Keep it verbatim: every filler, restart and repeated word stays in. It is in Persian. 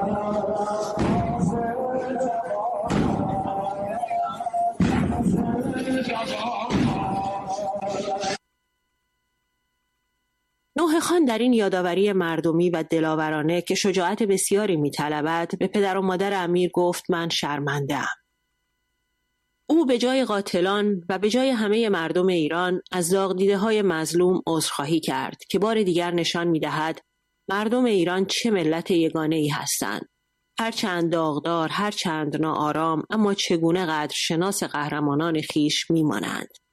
نوح خان در این یادآوری مردمی و دلاورانه که شجاعت بسیاری می‌طلبد به پدر و مادر امیر گفت من شرمنده‌ام. او به جای قاتلان و به جای همه مردم ایران از داغ‌دیده‌های مظلوم عذرخواهی کرد که بار دیگر نشان می‌دهد مردم ایران چه ملت یگانه‌ای هستند. هر چند داغدار، هر چند ناآرام، اما چگونه قدرشناس قهرمانان خیش می‌مانند.